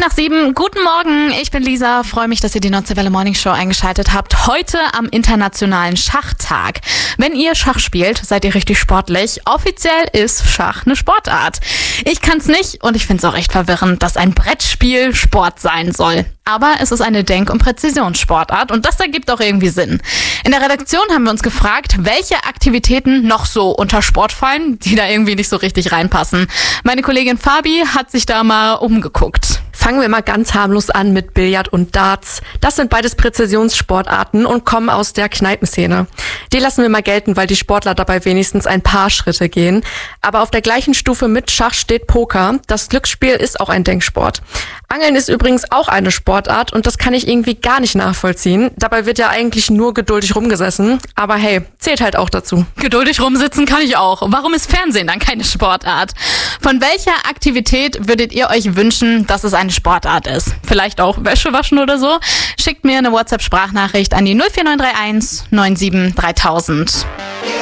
7:10. Guten Morgen, ich bin Lisa. Freue mich, dass ihr die Nordische Welle Morning Show eingeschaltet habt. Heute am Internationalen Schachtag. Wenn ihr Schach spielt, seid ihr richtig sportlich. Offiziell ist Schach eine Sportart. Ich kann's nicht und ich find's auch echt verwirrend, dass ein Brettspiel Sport sein soll. Aber es ist eine Denk- und Präzisionssportart und das ergibt auch irgendwie Sinn. In der Redaktion haben wir uns gefragt, welche Aktivitäten noch so unter Sport fallen, die da irgendwie nicht so richtig reinpassen. Meine Kollegin Fabi hat sich da mal umgeguckt. Fangen wir mal ganz harmlos an mit Billard und Darts. Das sind beides Präzisionssportarten und kommen aus der Kneipenszene. Die lassen wir mal gelten, weil die Sportler dabei wenigstens ein paar Schritte gehen. Aber auf der gleichen Stufe mit Schach steht Poker. Das Glücksspiel ist auch ein Denksport. Angeln ist übrigens auch eine Sportart und das kann ich irgendwie gar nicht nachvollziehen. Dabei wird ja eigentlich nur geduldig rumgesessen. Aber hey, zählt halt auch dazu. Geduldig rumsitzen kann ich auch. Warum ist Fernsehen dann keine Sportart? Von welcher Aktivität würdet ihr euch wünschen, dass es eine Sportart ist? Vielleicht auch Wäsche waschen oder so? Schickt mir eine WhatsApp-Sprachnachricht an die 04931 97 3000.